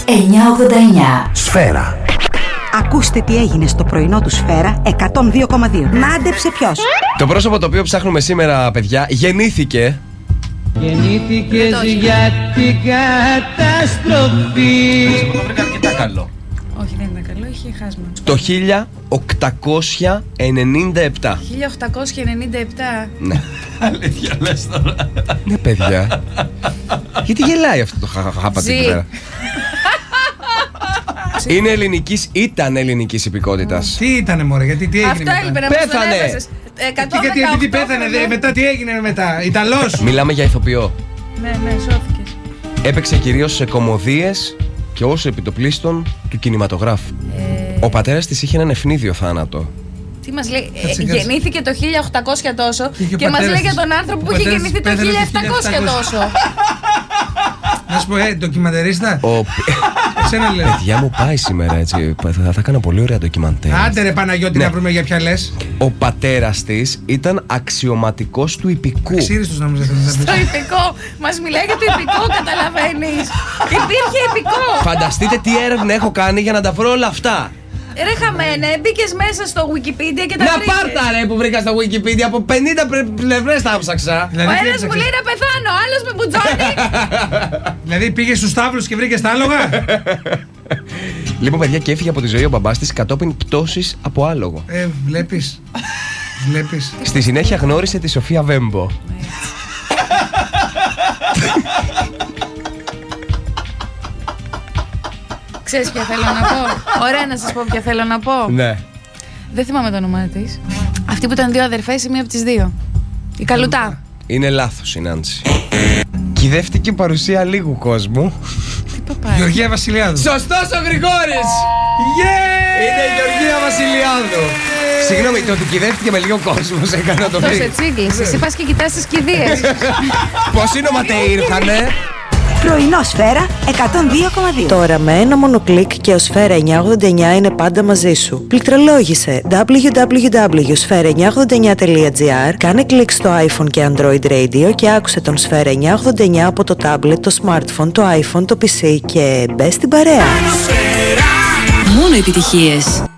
989. Σφαίρα. Ακούστε τι έγινε στο πρωινό του Σφαίρα 102,2. Μάντεψε ποιος. Το πρόσωπο το οποίο ψάχνουμε σήμερα, παιδιά, γεννήθηκε για την καταστροφή. Το βρήκα αρκετά καλό. Όχι, δεν ήταν καλό, είχε χάσμα. Το 1897. 1897. Ναι. Αλήθεια λες τώρα. Ναι, παιδιά. Γιατί γελάει αυτό το χάπατη εκεί πέρα. Είναι ελληνικής, ήταν ελληνικής υπηκότητας. Τι ήτανε μωρέ, γιατί τι έγινε Αυτό μετά? έλειπε να μας τον Πέθανε. έβαζες. Γιατί επειδή πέθανε, μετά τι έγινε μετά? Ιταλός. Μιλάμε για ηθοποιό. Ναι, σώθηκες. Έπαιξε κυρίως σε κωμωδίες και ως επιτοπλίστων του κινηματογράφου. Ο πατέρας της είχε έναν ευνίδιο θάνατο. Τι μας λέει, Κάτσε. γεννήθηκε το 1800 τόσο Είχε ο και μας πατέρας λέει για της. τον άνθρωπο Ο που είχε πατέρας γεννηθεί το πέθανε το 1700 τόσο. Να σου πω, ντοκιμαντερίστα. Εσένα λέω. Παιδιά μου πάει σήμερα έτσι. Θα έκανα πολύ ωραία ντοκιμαντέρ. Άντε ρε Παναγιώτη, Ναι. να βρούμε για ποια λες. Ο πατέρας της ήταν αξιωματικός του υπηκού. Ξύριστος νόμιζα θέλεις να Το πεις. υπηκό, μας μιλάει για το υπηκό, καταλαβαίνεις. Υπήρχε υπηκό. Φανταστείτε τι έρευνα έχω κάνει για να τα βρω όλα αυτά. Ρε χαμένε, μπήκες μέσα στο Wikipedia και τα Να βρήκες. πάρτα ρε που βρήκα στο Wikipedia. Από 50 πλευρές τα έψαξα. Ο Δηλαδή, τι ένας μου έψαξες? λέει να πεθάνω, ο άλλος με μπουτζώνει. Δηλαδή πήγες στους τάβλους και βρήκες τα άλογα. Λοιπόν, παιδιά, και έφυγε από τη ζωή ο μπαμπάς της κατόπιν πτώσης από άλογο. Βλέπεις. Βλέπεις. Στη συνέχεια γνώρισε τη Σοφία Βέμπο. Ξέρεις ποια θέλω να πω. Ωραία να σας πω ποια θέλω να πω. Ναι. Δεν θυμάμαι το όνομά της. Αυτή που ήταν δύο αδερφές ή μία από τις δύο. Η Καλουτά. Είναι λάθος η Νάντσι. Κυδεύτηκε παρουσία λίγου κόσμου. Τι παπάει. Γεωργία Βασιλιάδου. Σωστός ο Γρηγόρης! Είναι η Γεωργία Βασιλιάδου. Συγγνώμη, το ότι κυδεύτηκε με λίγο κόσμο σε έκανα το Αυτό σε βρήκα. τσίγκλεις. Εσύ πας και κοιτάς τις κηδείες. Πώς ονόμαται ήρθανε? Πρωινό Σφαίρα 102,2. Τώρα με ένα μόνο κλικ και ο Σφαίρα 989 είναι πάντα μαζί σου. Πληκτρολόγησε www.sfera989.gr, κάνε κλικ στο iPhone και Android Radio και άκουσε τον Σφαίρα 989 από το tablet, το smartphone, το iPhone, το PC και μπες στην παρέα. Μόνο επιτυχίες.